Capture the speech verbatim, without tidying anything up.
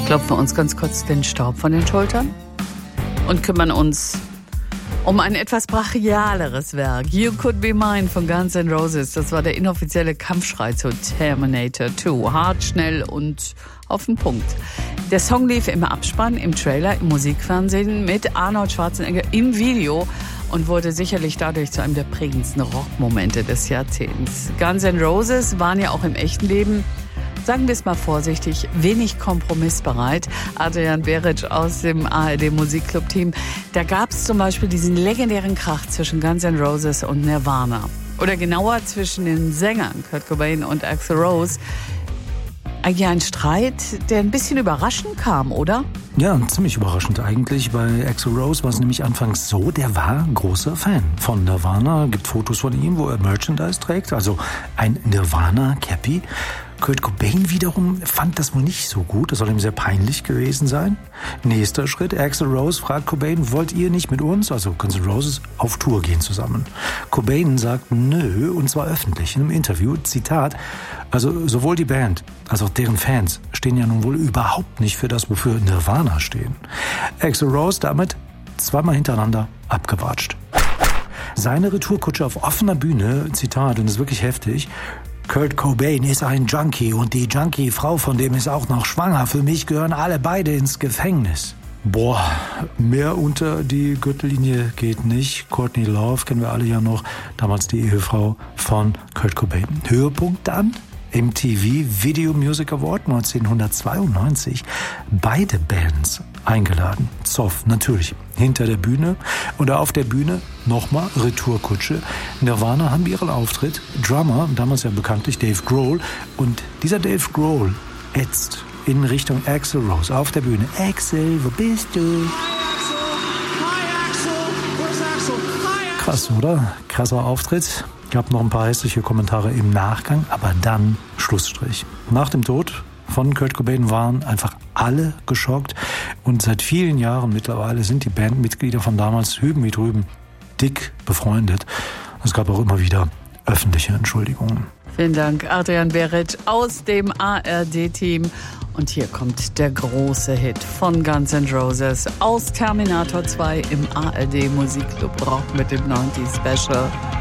klopfen wir uns ganz kurz den Staub von den Schultern und kümmern uns um ein etwas brachialeres Werk. You Could Be Mine von Guns N' Roses. Das war der inoffizielle Kampfschrei zu Terminator zwei. Hart, schnell und auf den Punkt. Der Song lief im Abspann, im Trailer, im Musikfernsehen mit Arnold Schwarzenegger im Video und wurde sicherlich dadurch zu einem der prägendsten Rockmomente des Jahrzehnts. Guns N' Roses waren ja auch im echten Leben, sagen wir es mal vorsichtig, wenig kompromissbereit. Adrian Beric aus dem A R D Musikclub-Team. Da gab es zum Beispiel diesen legendären Krach zwischen Guns N' Roses und Nirvana. Oder genauer zwischen den Sängern Kurt Cobain und Axl Rose. Eigentlich ein Streit, der ein bisschen überraschend kam, oder? Ja, ziemlich überraschend eigentlich. Bei Axl Rose war es nämlich anfangs so, der war großer Fan von Nirvana. Gibt Fotos von ihm, wo er Merchandise trägt, also ein Nirvana-Cappy. Kurt Cobain wiederum fand das wohl nicht so gut. Das soll ihm sehr peinlich gewesen sein. Nächster Schritt, Axl Rose fragt Cobain, wollt ihr nicht mit uns, also Guns N' Roses, auf Tour gehen zusammen? Cobain sagt nö, und zwar öffentlich in einem Interview, Zitat, also sowohl die Band als auch deren Fans stehen ja nun wohl überhaupt nicht für das, wofür Nirvana stehen. Axl Rose damit zweimal hintereinander abgewatscht. Seine Retourkutsche auf offener Bühne, Zitat, und das ist wirklich heftig, Kurt Cobain ist ein Junkie und die Junkie-Frau von dem ist auch noch schwanger. Für mich gehören alle beide ins Gefängnis. Boah, mehr unter die Gürtellinie geht nicht. Courtney Love kennen wir alle ja noch, damals die Ehefrau von Kurt Cobain. Höhepunkt dann? M T V Video Music Award neunzehnhundertzweiundneunzig. Beide Bands eingeladen. Zoff, natürlich, hinter der Bühne. Und auf der Bühne nochmal Retourkutsche. Nirvana haben ihren Auftritt. Drummer, damals ja bekanntlich Dave Grohl. Und dieser Dave Grohl ätzt in Richtung Axl Rose auf der Bühne. Axl, wo bist du? Krass, oder? Krasser Auftritt. Gab noch ein paar hässliche Kommentare im Nachgang, aber dann Schlussstrich. Nach dem Tod von Kurt Cobain waren einfach alle geschockt und seit vielen Jahren mittlerweile sind die Bandmitglieder von damals hüben wie drüben dick befreundet. Es gab auch immer wieder öffentliche Entschuldigungen. Vielen Dank, Adrian Beric aus dem A R D-Team. Und hier kommt der große Hit von Guns N' Roses aus Terminator zwei im A R D Musikclub Rock mit dem neunzig Special.